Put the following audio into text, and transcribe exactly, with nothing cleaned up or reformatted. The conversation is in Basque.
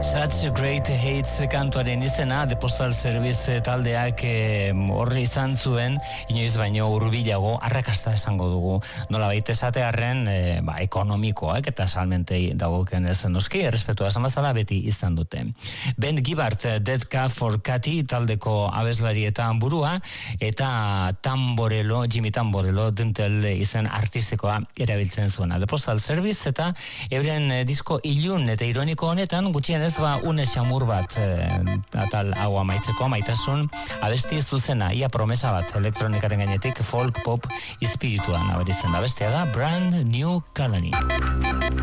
Such Great Hates kantuaren izena The Postal Service taldeak horri izan zuen, inoiz baino hurbilago arrakasta esango dugu. Nola baita esatearren e, ba, ekonomikoak eta salmentei dagoken ez noski, errespetua esan bazala beti izan dute. Ben Gibbard, Dead Cat for Cathy taldeko abeslari eta burua, eta Tamborello, Jimmy Tamborello dintel izen artistikoa erabiltzen zuena. The Postal Service eta euren disko ilun eta ironiko honetan gutxienez ba une xamur bat e, atal hau amaitzeko maitasun abesti zuzena, ia promesa bat elektronikaren gainetik folk pop espirituan aberitzen da bestea da Brand New Colony.